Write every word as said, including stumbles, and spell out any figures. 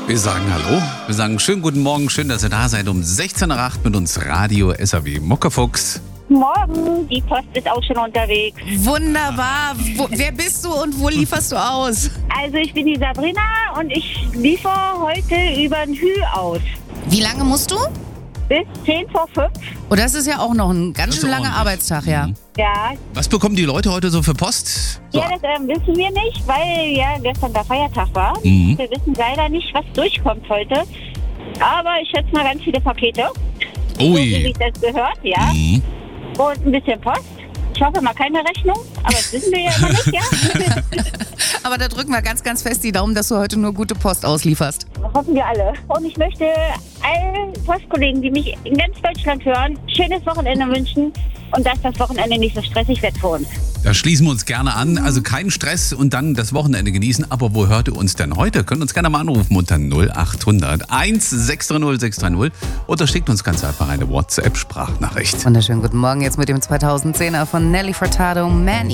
Wir sagen Hallo, wir sagen schönen guten Morgen, schön, dass ihr da seid um sechzehn Uhr acht mit uns Radio S A W Muckefuchs. Morgen, die Post ist auch schon unterwegs. Wunderbar. Wo, wer bist du und wo lieferst du aus? Also ich bin die Sabrina und ich liefere heute über den Hü aus. Wie lange musst du? Bis zehn vor fünf. Oh, das ist ja auch noch ein ganz Das ist schön langer ordentlich. Arbeitstag, ja. Mhm. Ja, Was bekommen die Leute heute so für Post? So, ja das ähm, wissen wir nicht, weil ja gestern der Feiertag war. Mhm. Wir wissen leider nicht, was durchkommt heute. Aber ich schätze mal ganz viele Pakete. So wie ui. sich das gehört, ja. Mhm. Und ein bisschen Post. Ich hoffe mal keine Rechnung, aber das wissen wir ja immer nicht, ja. Aber da drücken wir ganz, ganz fest die Daumen, dass du heute nur gute Post auslieferst. Hoffen wir alle. Und ich möchte allen Postkollegen, die mich in ganz Deutschland hören, schönes Wochenende wünschen und dass das Wochenende nicht so stressig wird für uns. Da schließen wir uns gerne an. Also keinen Stress und dann das Wochenende genießen. Aber wo hört ihr uns denn heute? Könnt uns gerne mal anrufen unter null acht hundert eins sechs drei null sechs drei null oder schickt uns ganz einfach eine WhatsApp-Sprachnachricht. Wunderschönen guten Morgen jetzt mit dem zweitausendzehner von Nelly Furtado, Man